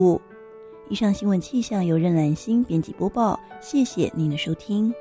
以上新闻气象由任兰心编辑播报，谢谢您的收听。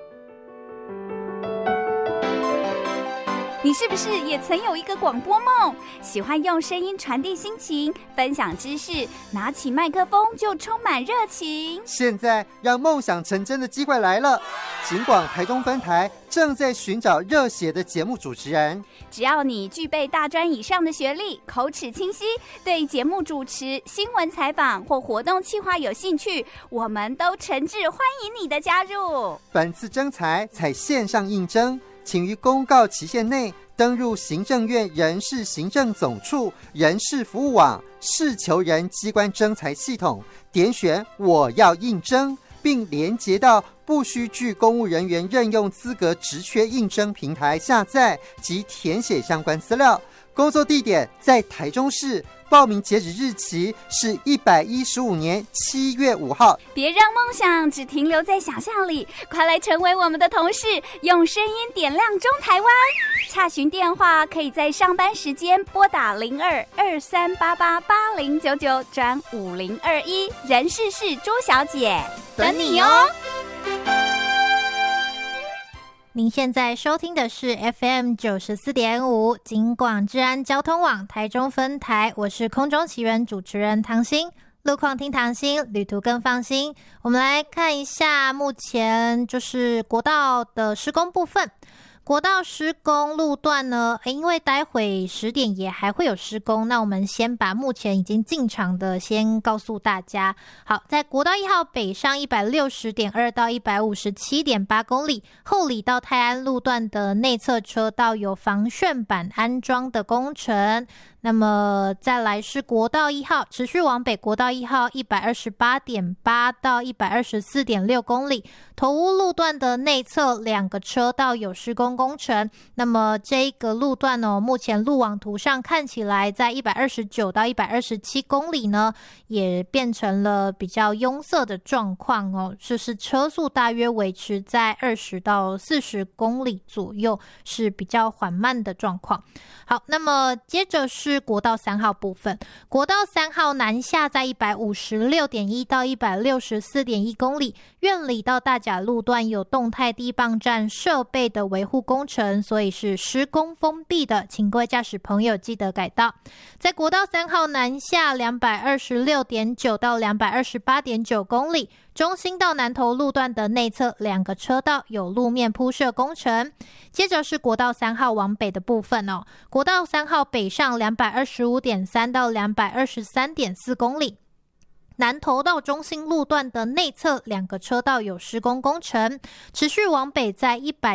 你是不是也曾有一个广播梦？喜欢用声音传递心情，分享知识，拿起麦克风就充满热情。 现在让梦想成真的机会来了，警广台中分台正在寻找热血的节目主持人。 只要你具备大专以上的学历，口齿清晰，对节目主持、新闻采访或活动企划有兴趣，我们都诚挚欢迎你的加入。 本次征才采线上应征，请于公告期限内登入行政院人事行政总处人事服务网事求人机关征才系统，点选我要应征，并连结到不需具公务人员任用资格职缺应征平台下载及填写相关资料。工作地点在台中市，报名截止日期是115年7月5号。 别让梦想只停留在想象里，快来成为我们的同事，用声音点亮中台湾。洽询电话可以在上班时间拨打02-2388-8099转5021，人事是朱小姐，等你哦。 您现在收听的是 FM 94.5 警广治安交通网台中分台，我是空中奇人主持人唐心。路况听唐心，旅途更放心。我们来看一下目前就是国道的施工部分。国道施工路段呢，因为待会10点也还会有施工，那我们先把目前已经进场的先告诉大家。好，在国道1号北上 160.2 到 157.8 公里，后里到泰安路段的内侧车道有防眩板安装的工程。那么再来是国道1号持续往北，国道1号 128.8 到 124.6 公里，头屋路段的内侧2个车道有施工工程。那么这个路段呢，目前路网图上看起来在129到127公里呢，也变成了比较拥塞的状况哦，就是车速大约维持在20到40公里左右，是比较缓慢的状况。好，那么接着是国道3号部分，国道3号南下在 156.1 到 164.1 公里，苑里到大甲路段有动态低磅站设备的维护工程，所以是施工封闭的，请各位驾驶朋友记得改道。在国道3号南下 226.9 到 228.9 公里，中兴到南投路段的内侧2个车道有路面铺设工程。接着是国道3号往北的部分哦，国道3号北上 225.3 到 223.4 公里，南投到中兴路段的内侧2个车道有施工工程，持续往北在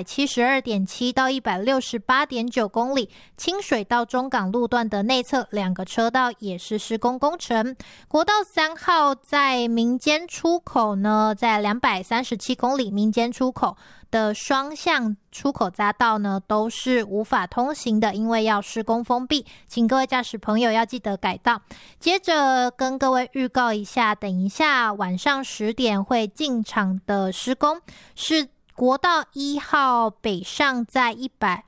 172.7 到 168.9 公里，清水到中港路段的内侧2个车道也是施工工程。国道3号在民间出口呢，在237公里民间出口的双向出口匝道呢都是无法通行的，因为要施工封闭，请各位驾驶朋友要记得改道。接着跟各位预告一下，等一下晚上10点会进场的施工是国道1号北上在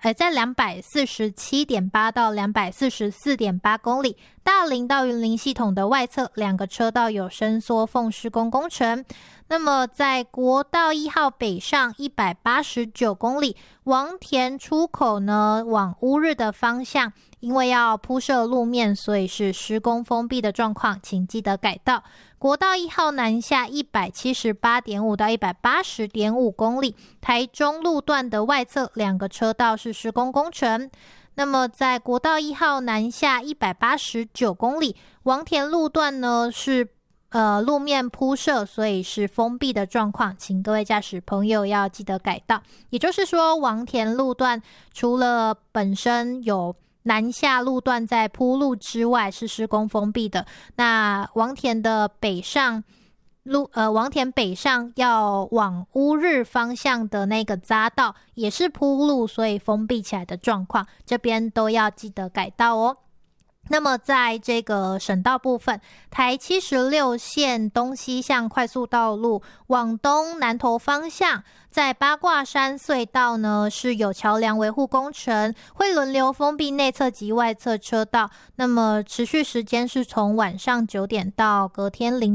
247.8 到 244.8 公里，大林到云林系统的外侧2个车道有伸缩缝施工工程。那么在国道1号北上 189 公里，王田出口呢往乌日的方向，因为要铺设路面，所以是施工封闭的状况，请记得改道。国道1号南下 178.5 到 180.5 公里，台中路段的外侧2个车道是施工工程。那么在国道1号南下189公里，王田路段呢是路面铺设，所以是封闭的状况，请各位驾驶朋友要记得改道。也就是说，王田路段除了本身有南下路段在铺路之外是施工封闭的，那王田的北上王田北上要往乌日方向的那个匝道也是铺路，所以封闭起来的状况，这边都要记得改道哦。那么在这个省道部分，台76线东西向快速道路往东南投方向，在八卦山隧道呢是有桥梁维护工程，会轮流封闭内侧及外侧车道，那么持续时间是从晚上9点到隔天0